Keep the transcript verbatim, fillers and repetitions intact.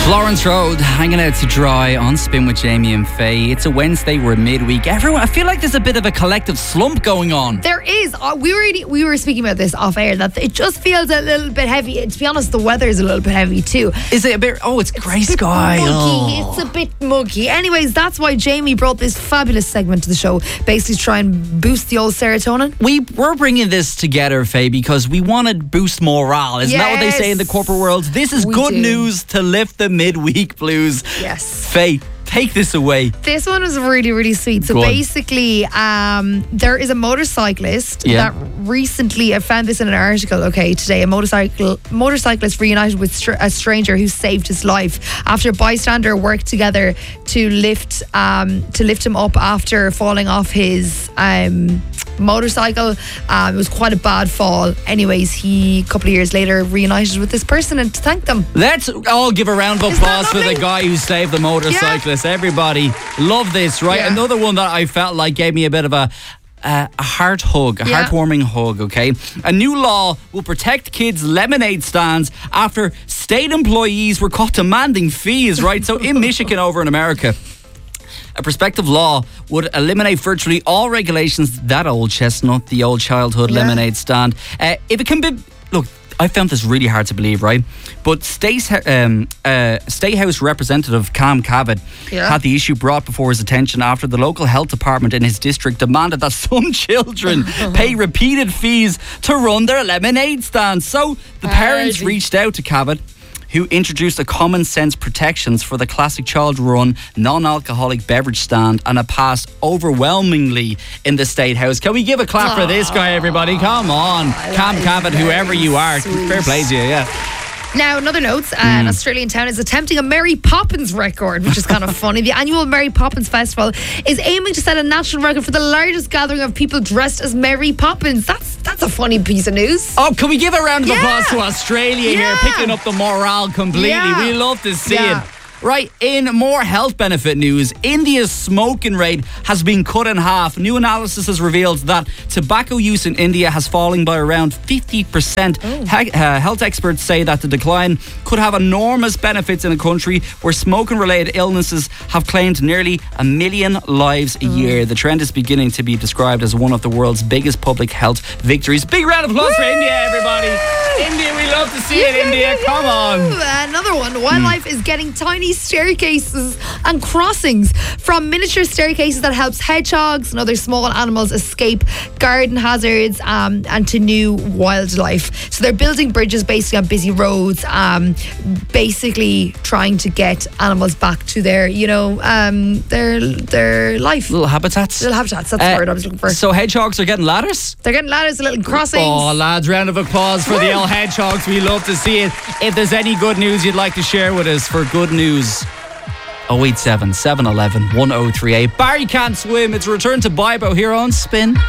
Florence Road, hanging out to dry on Spin with Jamie and Faye. It's a Wednesday, we're midweek. Everyone, I feel like there's a bit of a collective slump going on. There is. Uh, we were we were speaking about this off air, that it just feels a little bit heavy. And to be honest, the weather is a little bit heavy too. Is it a bit? Oh, it's grey It's a bit sky. muggy. Oh. It's a bit muggy. Anyways, that's why Jamie brought this fabulous segment to the show, basically to try and boost the old serotonin. We we're bringing this together, Faye, because we want to boost morale. Isn't that what they say in the corporate world? This is We good do. news to lift the midweek blues. Yes. Faye, take this away. This one was really, really sweet. So Go on. basically, um, there is a motorcyclist Yeah. that recently, I found this in an article, okay, today, a motorcycle motorcyclist reunited with str- a stranger who saved his life after a bystander worked together to lift um, to lift him up after falling off his um, motorcycle. Um, it was quite a bad fall. Anyways, he, a couple of years later, reunited with this person and to thank them. Let's all give a round of Isn't that applause for the lovely? guy who saved the motorcyclist. Everybody, love this, right? Yeah. Another one that I felt like gave me a bit of a uh, a heart hug, a Yeah. heartwarming hug, okay? A new law will protect kids' lemonade stands after state employees were caught demanding fees, right? So in Michigan over in America, a prospective law would eliminate virtually all regulations. That old chestnut, the old childhood Yeah. lemonade stand. Uh, if it can be, look, I found this really hard to believe, right? But State, um, uh, State House Representative Cam Cavett Yeah. had the issue brought before his attention after the local health department in his district demanded that some children pay repeated fees to run their lemonade stands. So the parents Hardy. reached out to Cavett, who introduced a common sense protections for the classic child-run non-alcoholic beverage stand, and it passed overwhelmingly in the State House. Can we give a clap for this guy, everybody? Come on. Cam is Cavett, whoever very you are. sweet. Fair play to you, yeah. Now, another note, uh, Hmm. an Australian town is attempting a Mary Poppins record, which is kind of funny. The annual Mary Poppins Festival is aiming to set a national record for the largest gathering of people dressed as Mary Poppins. That's that's a funny piece of news. Oh, can we give a round of Yeah. applause to Australia here, Yeah. picking up the morale completely. Yeah. We love to see Yeah. it. Right, in more health benefit news, India's smoking rate has been cut in half. New analysis has revealed that tobacco use in India has fallen by around fifty percent. He- uh, health experts say that the decline could have enormous benefits in a country where smoking-related illnesses have claimed nearly a million lives a year. The trend is beginning to be described as one of the world's biggest public health victories. Big round of applause for India, everybody. India, we love to see it, India. Come on. Another one. Wildlife is getting tiny staircases and crossings from miniature staircases that helps hedgehogs and other small animals escape garden hazards um, and to new wildlife. So they're building bridges basically on busy roads, um, basically trying to get animals back to their, you know, um, their their life. Little habitats. Little habitats. That's the Uh, word I was looking for. So hedgehogs are getting ladders? They're getting ladders, little crossings. Oh, lads, round of applause for the old hedgehogs. We love to see it. If there's any good news you'd like to share with us for good news, oh eight seven, seven one one, one oh three eight. Barry can't swim. It's a return to Bibo here on Spin.